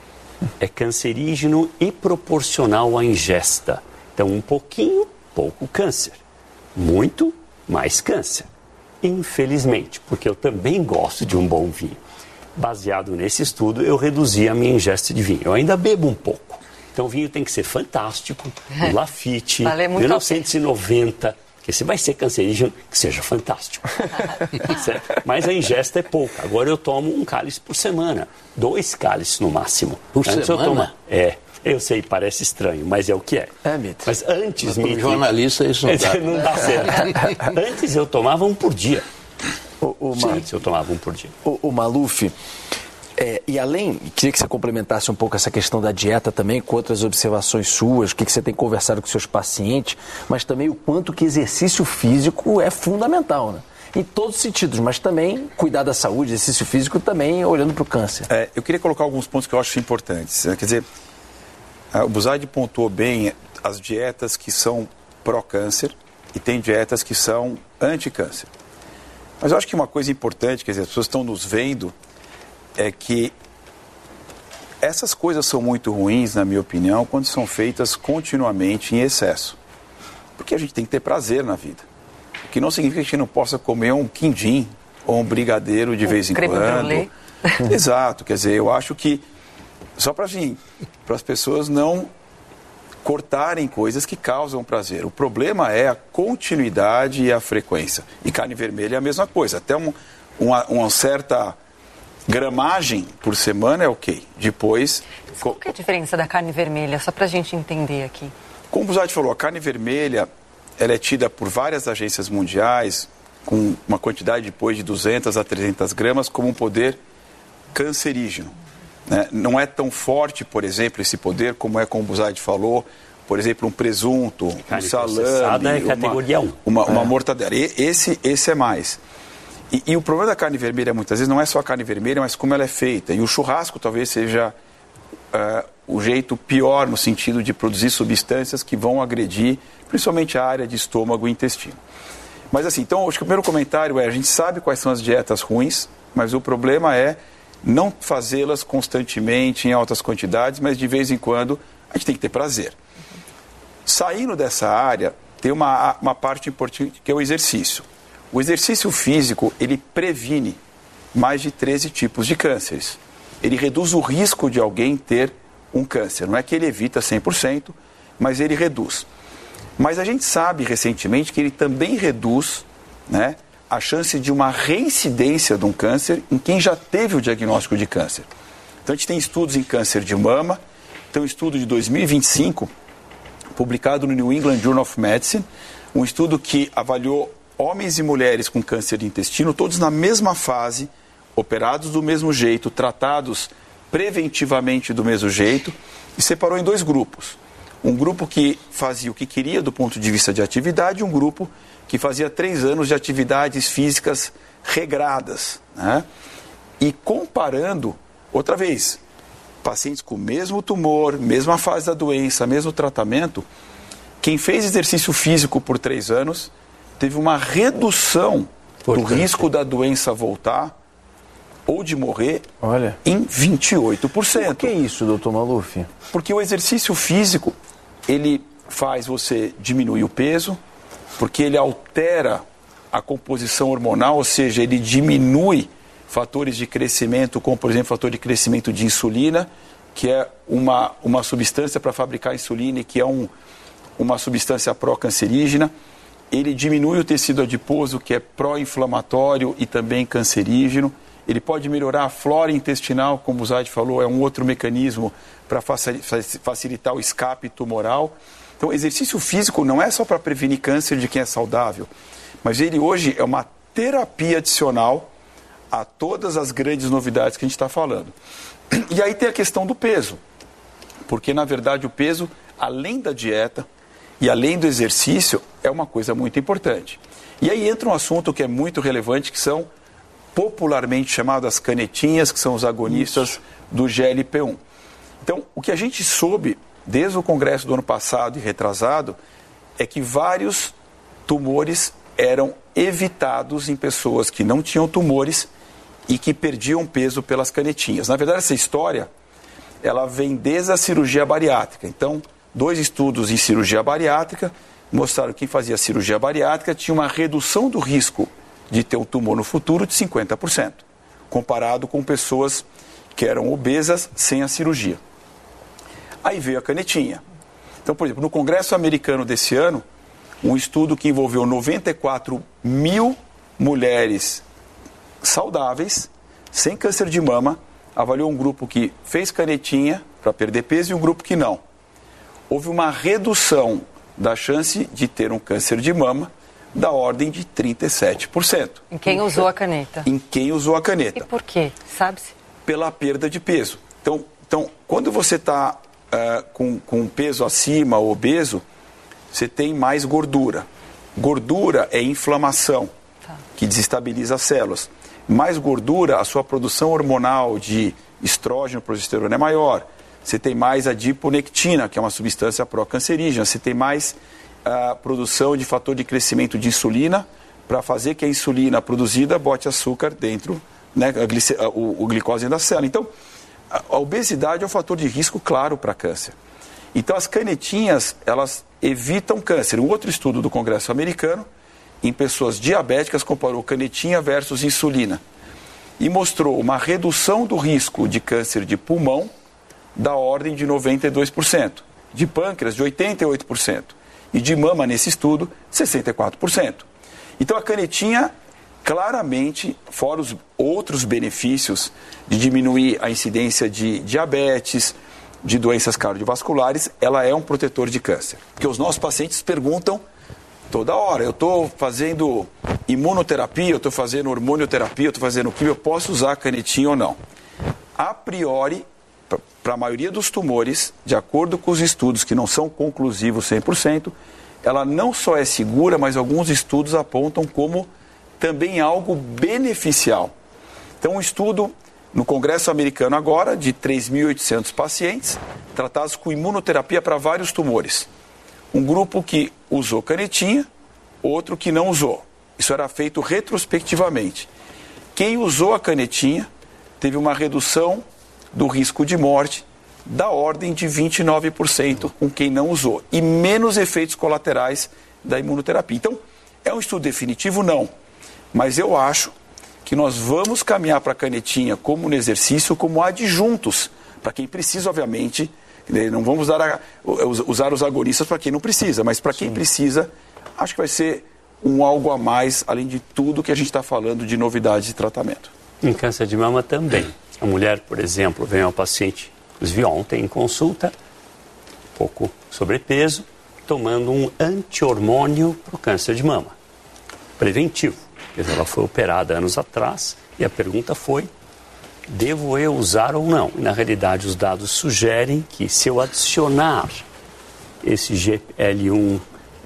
é cancerígeno e proporcional à ingesta. Então, um pouquinho, pouco câncer. Muito, mais câncer. Infelizmente, porque eu também gosto de um bom vinho. Baseado nesse estudo, eu reduzi a minha ingesta de vinho. Eu ainda bebo um pouco. Então, o vinho tem que ser fantástico, o Lafite, 1990... Porque se vai ser cancerígeno, que seja fantástico. Mas a ingesta é pouca. Agora eu tomo um cálice por semana. 2 cálices no máximo. Por semana? Eu sei, parece estranho, mas é o que é. Mas antes... Mas jornalista isso não dá. Não dá certo. Antes eu tomava um por dia. Antes eu tomava um por dia. O Maluf... e além, queria que você complementasse um pouco essa questão da dieta também, com outras observações suas, o que você tem conversado com seus pacientes, mas também o quanto que exercício físico é fundamental, né? Em todos os sentidos, mas também cuidar da saúde, exercício físico também olhando para o câncer. Eu queria colocar alguns pontos que eu acho importantes. Quer dizer, o Busaldi pontuou bem as dietas que são pró-câncer e tem dietas que são anti-câncer. Mas eu acho que uma coisa importante, quer dizer, as pessoas estão nos vendo, é que essas coisas são muito ruins, na minha opinião, quando são feitas continuamente em excesso. Porque a gente tem que ter prazer na vida. O que não significa que a gente não possa comer um quindim ou um brigadeiro de vez em quando. Exato, quer dizer, eu acho que, só para as pessoas não cortarem coisas que causam prazer. O problema é a continuidade e a frequência. E carne vermelha é a mesma coisa. Até uma certa gramagem por semana é ok. Depois... Qual que é a diferença da carne vermelha? Só para a gente entender aqui. Como o Buzzati falou, a carne vermelha ela é tida por várias agências mundiais com uma quantidade depois de 200 a 300 gramas como um poder cancerígeno. Né? Não é tão forte, por exemplo, esse poder como é como o Buzzati falou, por exemplo, um presunto, um salame, é categoria 1. uma mortadela. Esse é mais. E o problema da carne vermelha, muitas vezes, não é só a carne vermelha, mas como ela é feita. E o churrasco talvez seja o jeito pior no sentido de produzir substâncias que vão agredir, principalmente a área de estômago e intestino. Mas assim, então, acho que o primeiro comentário é, a gente sabe quais são as dietas ruins, mas o problema é não fazê-las constantemente, em altas quantidades, mas de vez em quando a gente tem que ter prazer. Saindo dessa área, tem uma parte importante que é o exercício. O exercício físico, ele previne mais de 13 tipos de cânceres. Ele reduz o risco de alguém ter um câncer. Não é que ele evita 100%, mas ele reduz. Mas a gente sabe recentemente que ele também reduz, né, a chance de uma reincidência de um câncer em quem já teve o diagnóstico de câncer. Então a gente tem estudos em câncer de mama, tem um estudo de 2025, publicado no New England Journal of Medicine, um estudo que avaliou homens e mulheres com câncer de intestino, todos na mesma fase, operados do mesmo jeito, tratados preventivamente do mesmo jeito, e separou em 2 grupos. Um grupo que fazia o que queria do ponto de vista de atividade e um grupo que fazia 3 anos de atividades físicas regradas. Né? E comparando, outra vez, pacientes com o mesmo tumor, mesma fase da doença, mesmo tratamento, quem fez exercício físico por 3 anos teve uma redução do risco da doença voltar ou de morrer em 28%. Por que isso, doutor Maluf? Porque o exercício físico, ele faz você diminuir o peso, porque ele altera a composição hormonal, ou seja, ele diminui fatores de crescimento, como por exemplo, fator de crescimento de insulina, que é uma substância para fabricar insulina e que é uma substância pró-cancerígena. Ele diminui o tecido adiposo, que é pró-inflamatório e também cancerígeno. Ele pode melhorar a flora intestinal, como o Zaid falou, é um outro mecanismo para facilitar o escape tumoral. Então, exercício físico não é só para prevenir câncer de quem é saudável, mas ele hoje é uma terapia adicional a todas as grandes novidades que a gente está falando. E aí tem a questão do peso, porque na verdade o peso, além da dieta e além do exercício, é uma coisa muito importante. E aí entra um assunto que é muito relevante, que são popularmente chamadas canetinhas, que são os agonistas do GLP-1. Então, o que a gente soube desde o congresso do ano passado e retrasado é que vários tumores eram evitados em pessoas que não tinham tumores e que perdiam peso pelas canetinhas. Na verdade, essa história, ela vem desde a cirurgia bariátrica. Então, 2 estudos em cirurgia bariátrica mostraram que quem fazia cirurgia bariátrica tinha uma redução do risco de ter um tumor no futuro de 50%, comparado com pessoas que eram obesas sem a cirurgia. Aí veio a canetinha. Então, por exemplo, no Congresso Americano desse ano, um estudo que envolveu 94 mil mulheres saudáveis, sem câncer de mama, avaliou um grupo que fez canetinha para perder peso e um grupo que não. Houve uma redução da chance de ter um câncer de mama da ordem de 37%. Em quem usou a caneta? Em quem usou a caneta. E por quê? Sabe-se? Pela perda de peso. Então quando você está com peso acima ou obeso, você tem mais gordura. Gordura é inflamação, que desestabiliza as células. Mais gordura, a sua produção hormonal de estrógeno, progesterona é maior. Você tem mais adiponectina, que é uma substância pró-cancerígena. Você tem mais produção de fator de crescimento de insulina, para fazer que a insulina produzida bote açúcar dentro, né, o glicose da célula. Então, a obesidade é um fator de risco claro para câncer. Então, as canetinhas, elas evitam câncer. Um outro estudo do Congresso Americano, em pessoas diabéticas, comparou canetinha versus insulina e mostrou uma redução do risco de câncer de pulmão da ordem de 92%. de pâncreas de 88% e de mama, nesse estudo, 64%. Então a canetinha, claramente, fora os outros benefícios de diminuir a incidência de diabetes, de doenças cardiovasculares, ela é um protetor de câncer. Porque os nossos pacientes perguntam toda hora, eu estou fazendo imunoterapia, eu estou fazendo hormonioterapia, eu estou fazendo quimio, eu posso usar a canetinha ou não? A priori, para a maioria dos tumores, de acordo com os estudos que não são conclusivos 100%, ela não só é segura, mas alguns estudos apontam como também algo beneficial. Então, um estudo no Congresso americano agora, de 3.800 pacientes, tratados com imunoterapia para vários tumores. Um grupo que usou canetinha, outro que não usou. Isso era feito retrospectivamente. Quem usou a canetinha teve uma redução do risco de morte da ordem de 29% com quem não usou. E menos efeitos colaterais da imunoterapia. Então, é um estudo definitivo? Não. Mas eu acho que nós vamos caminhar para a canetinha como no exercício, como adjuntos, para quem precisa, obviamente. Não vamos usar os agonistas para quem não precisa, mas para quem precisa, acho que vai ser algo a mais, além de tudo que a gente está falando de novidades de tratamento. Em câncer de mama também. A mulher, por exemplo, vem ao paciente, inclusive ontem em consulta, um pouco sobrepeso, tomando um anti-hormônio para o câncer de mama, preventivo. Ela foi operada anos atrás e a pergunta foi, devo eu usar ou não? E, na realidade, os dados sugerem que se eu adicionar esse GLP-1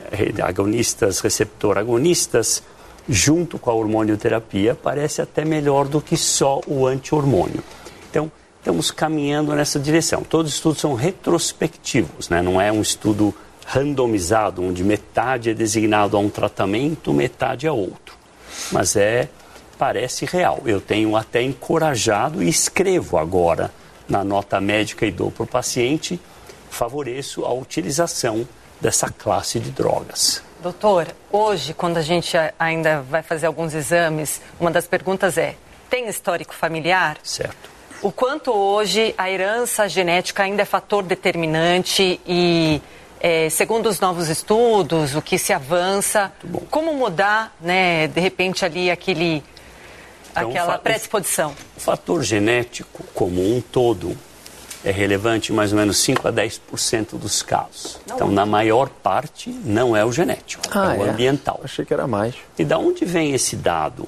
agonistas, receptor agonistas, junto com a hormonioterapia, parece até melhor do que só o anti-hormônio. Então, estamos caminhando nessa direção. Todos os estudos são retrospectivos, né? Não é um estudo randomizado, onde metade é designado a um tratamento, metade a outro. Mas parece real. Eu tenho até encorajado e escrevo agora na nota médica e dou para o paciente, favoreço a utilização dessa classe de drogas. Doutor, hoje, quando a gente ainda vai fazer alguns exames, uma das perguntas é, tem histórico familiar? Certo. O quanto hoje a herança genética ainda é fator determinante e... segundo os novos estudos, o que se avança, como mudar, né, de repente ali aquela predisposição? O fator genético como um todo é relevante em mais ou menos 5 a 10% dos casos. Não. Então, na maior parte, não é o genético, é o ambiental. Achei que era mais. E da onde vem esse dado?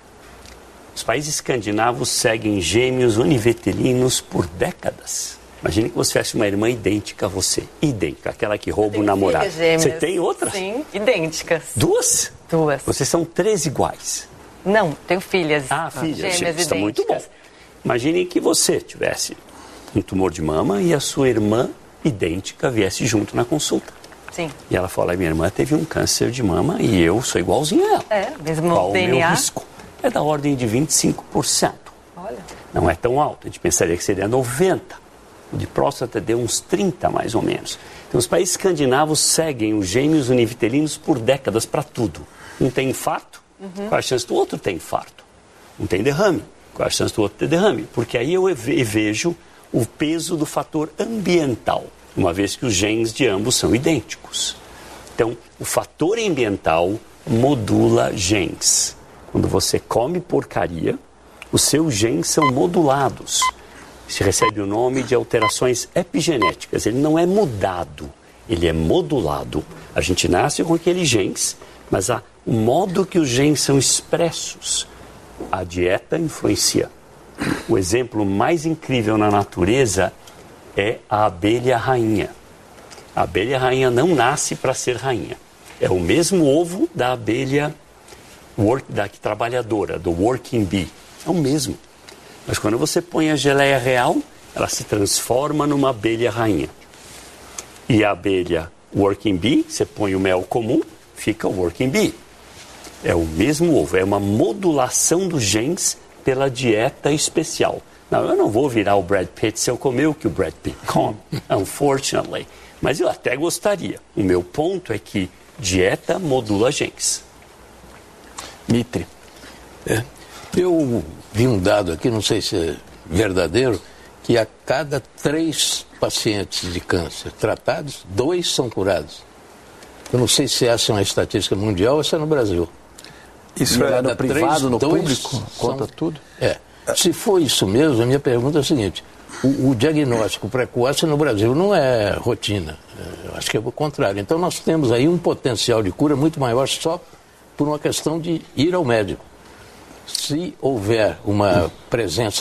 Os países escandinavos seguem gêmeos univitelinos por décadas. Imagine que você tivesse uma irmã idêntica a você. Idêntica, aquela que rouba o namorado. Você tem outras? Sim, idênticas. Duas? Duas. Vocês são 3 iguais. Não, tenho filhas. Filhas. Gêmeas idênticas. Está muito bom. Imagine que você tivesse um tumor de mama e a sua irmã idêntica viesse junto na consulta. Sim. E ela fala, minha irmã teve um câncer de mama e eu sou igualzinho a ela. Mesmo qual DNA? O meu risco? É da ordem de 25%. Olha. Não é tão alto, a gente pensaria que seria 90%. O de próstata deu uns 30, mais ou menos. Então, os países escandinavos seguem os gêmeos univitelinos por décadas para tudo. Um tem infarto, qual a chance do outro ter infarto? Um tem derrame, qual a chance do outro ter derrame? Porque aí eu vejo o peso do fator ambiental, uma vez que os genes de ambos são idênticos. Então, o fator ambiental modula genes. Quando você come porcaria, os seus genes são modulados. Se recebe o nome de alterações epigenéticas. Ele não é mudado, ele é modulado. A gente nasce com aqueles genes, mas o modo que os genes são expressos, a dieta influencia. O exemplo mais incrível na natureza é a abelha rainha. A abelha rainha não nasce para ser rainha. É o mesmo ovo da abelha trabalhadora, do working bee. É o mesmo. Mas quando você põe a geleia real, ela se transforma numa abelha rainha. E a abelha working bee, você põe o mel comum, fica o working bee. É o mesmo ovo, é uma modulação dos genes pela dieta especial. Não, eu não vou virar o Brad Pitt se eu comer o que o Brad Pitt come, unfortunately. Mas eu até gostaria. O meu ponto é que dieta modula genes. Mitre. Eu vi um dado aqui, não sei se é verdadeiro, que a cada 3 pacientes de câncer tratados, 2 são curados. Eu não sei se essa é uma estatística mundial ou se é no Brasil. Isso é no privado, no público? Conta tudo? Se for isso mesmo, a minha pergunta é a seguinte: o diagnóstico precoce no Brasil não é rotina. Eu acho que é o contrário. Então nós temos aí um potencial de cura muito maior só por uma questão de ir ao médico. Se houver uma presença